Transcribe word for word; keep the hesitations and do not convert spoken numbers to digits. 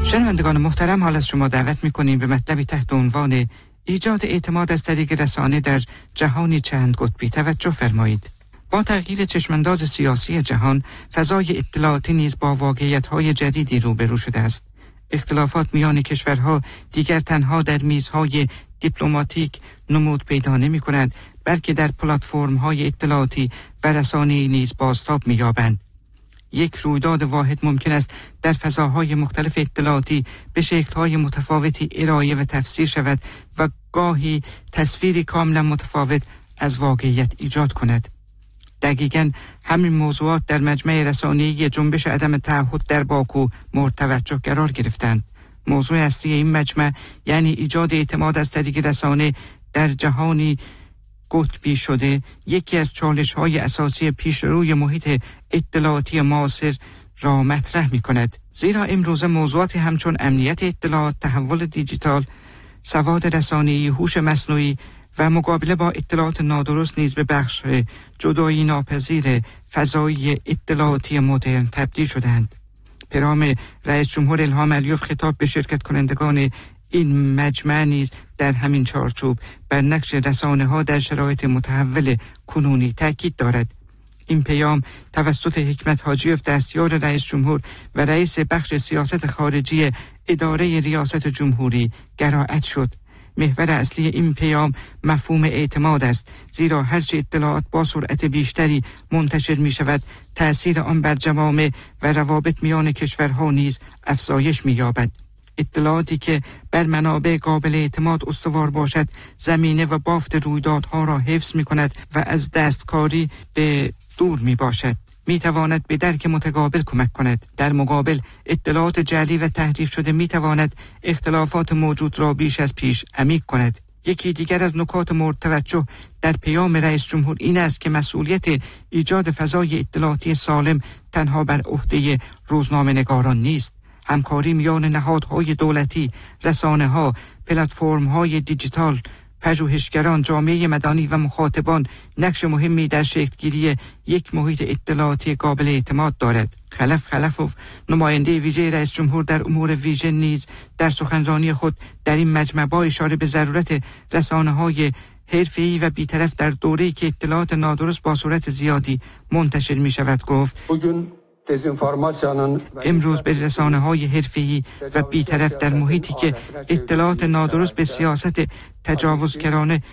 شنوندگان محترم، حال از شما دعوت می‌کنیم به مطلبی تحت عنوان ایجاد اعتماد از طریق رسانه در جهانی چند قطبی توجه فرمایید. با تغییر چشمانداز سیاسی جهان، فضای اطلاعاتی نیز با واقعیت‌های جدیدی روبرو شده است. اختلافات میان کشورها دیگر تنها در میزهای دیپلماتیک نمود پیدا نمی‌کند، بلکه در پلتفرم‌های اطلاعاتی و رسانه‌ای نیز بازتاب می‌یابند. یک رویداد واحد ممکن است در فضاهای مختلف اطلاعاتی به شکل‌های متفاوتی ارائه و تفسیر شود و گاهی تصویری کاملا متفاوت از واقعیت ایجاد کند. دقیقاً همین موضوعات در مجمع رسانه‌ای جنبش عدم تعهد در باکو مورد توجه قرار گرفتند. موضوع اصلی این مجمع یعنی ایجاد اعتماد از طریق رسانه در جهانی قطبی شده، یکی از چالش‌های اساسی پیشروی محیط اطلاعاتی معاصر را مطرح می‌کند. زیرا امروزه موضوعاتی همچون امنیت اطلاعات، تحول دیجیتال، سواد رسانه‌ای، هوش مصنوعی و مقابله با اطلاعات نادرست نیز به بخش جدایی ناپذیر فضای اطلاعاتی مدرن تبدیل شدند. پیام رئیس جمهور الهام علیوف خطاب به شرکت کنندگان این مجمع نیز در همین چارچوب بر نقش رسانه‌ها در شرایط متحول کنونی تاکید دارد. این پیام توسط حکمت حاجیوف دستیار رئیس جمهور و رئیس بخش سیاست خارجی اداره ریاست جمهوری قرائت شد. محور اصلی این پیام مفهوم اعتماد است، زیرا هرچه اطلاعات با سرعت بیشتری منتشر می شود، تأثیر آن بر جوامع و روابط میان کشورها نیز افزایش می یابد. اطلاعاتی که بر منابع قابل اعتماد استوار باشد، زمینه و بافت رویدادها را حفظ می کند و از دستکاری به دور می باشد. می تواند به درک متقابل کمک کند. در مقابل اطلاعات جعلی و تحریف شده می تواند اختلافات موجود را بیش از پیش عمیق کند. یکی دیگر از نکات مورد توجه در پیام رئیس جمهور این است که مسئولیت ایجاد فضای اطلاعاتی سالم تنها بر عهده روزنامه‌نگاران نیست. همکاری میان نهادهای دولتی، رسانه‌ها، پلتفرم‌های دیجیتال، پژوهشگران، جامعه مدنی و مخاطبان نقش مهمی در شکل‌گیری یک محیط اطلاعاتی قابل اعتماد دارد. خلف خلفوف، نماینده ویژه رئیس جمهور در امور ویژه، نیز در سخنرانی خود در این مجمع با اشاره به ضرورت رسانه‌های حرفه‌ای و بی‌طرف در دوره‌ای که اطلاعات نادرست با سرعت زیادی منتشر می‌شود گفت: امروز به رسانه‌های حرفه‌ای و بی‌طرف در محیطی که اطلاعات نادرست به سیاست تجاوزگرانه